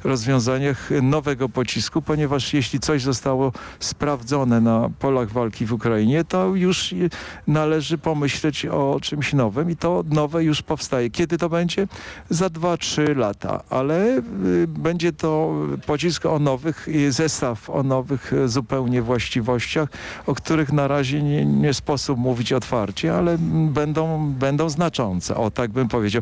rozwiązaniach nowego pocisku, ponieważ jeśli coś zostało sprawdzone na polach walki w Ukrainie, to już należy pomyśleć o czymś nowym i to nowe już powstaje. Kiedy to będzie? Za 2-3 lata, ale będzie to pocisk o nowych, zestaw o nowych zupełnie właściwościach, o których na razie nie sposób mówić otwarcie, ale będą znaczące. O, tak bym powiedział.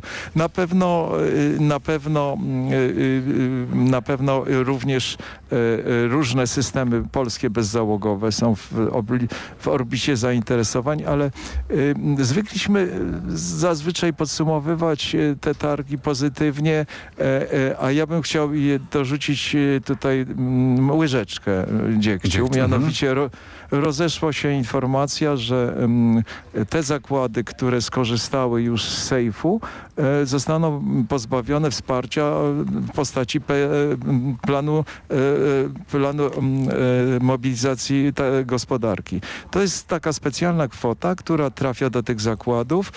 Na pewno również różne systemy polskie bezzałogowe są w orbicie zainteresowań, ale zwykliśmy zazwyczaj podsumowywać te targi pozytywnie, a ja bym chciał dorzucić tutaj łyżeczkę dziegciu. Mianowicie rozeszła się informacja, że te zakłady, które skorzystały już z sejfu, zostaną pozbawione wsparcia w postaci planu mobilizacji gospodarki. To jest taka specjalna kwota, która trafia do tych zakładów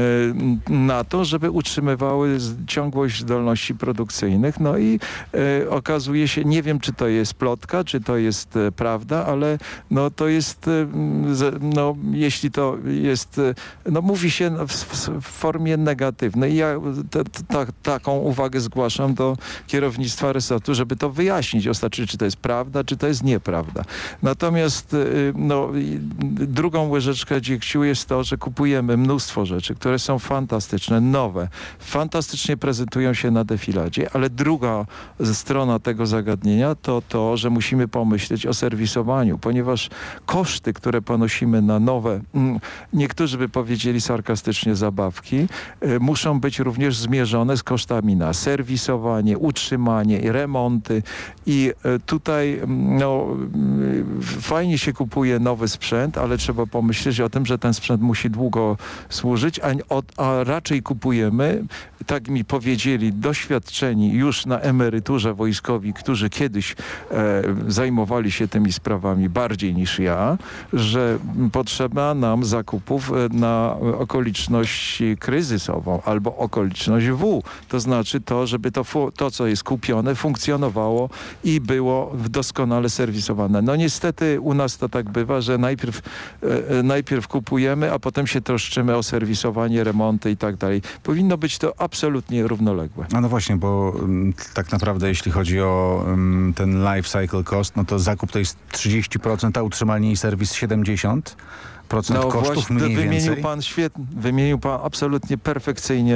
na to, żeby utrzymywały ciągłość zdolności produkcyjnych. No i okazuje się, nie wiem, czy to jest plotka, czy to jest prawda, ale no to jest, no jeśli to jest, no mówi się w formie negatywnej. Ja taką uwagę zgłaszam do kierownictwa resortu, żeby to wyjaśnić ostatecznie, czy to jest prawda, czy to jest nieprawda. Natomiast no, drugą łyżeczkę dziegciu jest to, że kupujemy mnóstwo rzeczy, które są fantastyczne, nowe, fantastycznie prezentują się na defiladzie, ale druga strona tego zagadnienia to to, że musimy pomyśleć o serwisowaniu, ponieważ koszty, które ponosimy na nowe, niektórzy by powiedzieli sarkastycznie zabawki, muszą być również zmierzone z kosztami na serwisowanie, utrzymanie, remonty i tutaj no, fajnie się kupuje nowy sprzęt, ale trzeba pomyśleć o tym, że ten sprzęt musi długo służyć, a raczej kupujemy, tak mi powiedzieli doświadczeni już na emeryturze wojskowi, którzy kiedyś zajmowali się tymi sprawami bardziej niż ja, że potrzeba nam zakupów na okoliczność kryzysową albo okoliczność W. To znaczy to, żeby to co jest kupione, funkcjonowało i było doskonale serwisowane. No niestety u nas to tak bywa, że najpierw kupujemy, a potem się troszczymy o serwisowanie, remonty i tak dalej. Powinno być to absolutnie równoległe. No właśnie, bo tak naprawdę jeśli chodzi o ten life cycle cost, no to zakup to jest 30%, a utrzymanie i serwis 70%. No kosztów właśnie, mniej więcej. Wymienił pan absolutnie perfekcyjnie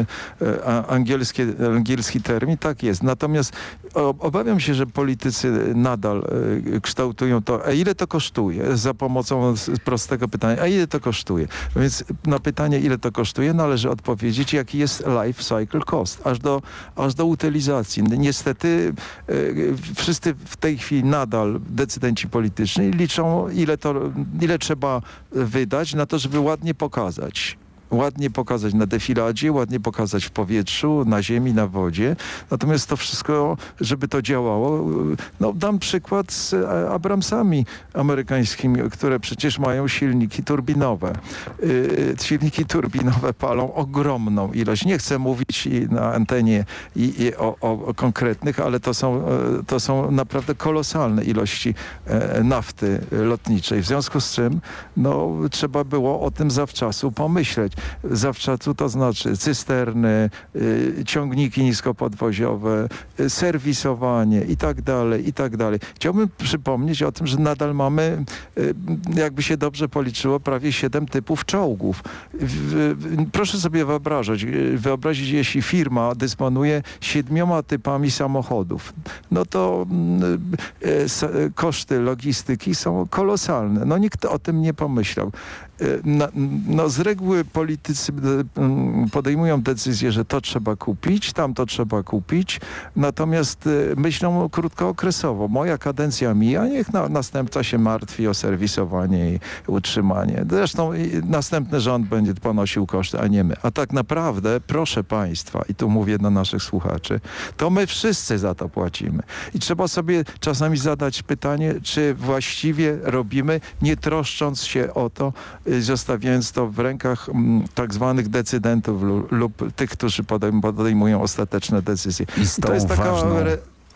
angielski termin. Tak jest. Natomiast obawiam się, że politycy nadal kształtują to, a ile to kosztuje? Za pomocą prostego pytania, a ile to kosztuje? Więc na pytanie, ile to kosztuje, należy odpowiedzieć, jaki jest life cycle cost, aż do utylizacji. Niestety wszyscy w tej chwili nadal decydenci polityczni liczą, ile trzeba wydać na to, żeby ładnie pokazać. Ładnie pokazać na defiladzie, ładnie pokazać w powietrzu, na ziemi, na wodzie. Natomiast to wszystko, żeby to działało, no dam przykład z Abramsami amerykańskimi, które przecież mają silniki turbinowe. Silniki turbinowe palą ogromną ilość. Nie chcę mówić na antenie o konkretnych, ale to są naprawdę kolosalne ilości nafty lotniczej. W związku z czym no, trzeba było o tym zawczasu pomyśleć. Zawczasu to znaczy cysterny, ciągniki niskopodwoziowe, serwisowanie i tak dalej, i tak dalej. Chciałbym przypomnieć o tym, że nadal mamy, jakby się dobrze policzyło, prawie 7 typów czołgów. Proszę sobie wyobrazić, jeśli firma dysponuje 7 typami samochodów, no to koszty logistyki są kolosalne. No nikt o tym nie pomyślał. No z reguły politycy podejmują decyzję, że to trzeba kupić, tamto trzeba kupić, natomiast myślą krótkookresowo. Moja kadencja mija, niech następca się martwi o serwisowanie i utrzymanie. Zresztą następny rząd będzie ponosił koszty, a nie my. A tak naprawdę, proszę państwa, i tu mówię do naszych słuchaczy, to my wszyscy za to płacimy. I trzeba sobie czasami zadać pytanie, czy właściwie robimy, nie troszcząc się o to, zostawiając to w rękach tak zwanych decydentów lub tych, którzy podejmują ostateczne decyzje. I z tą ważną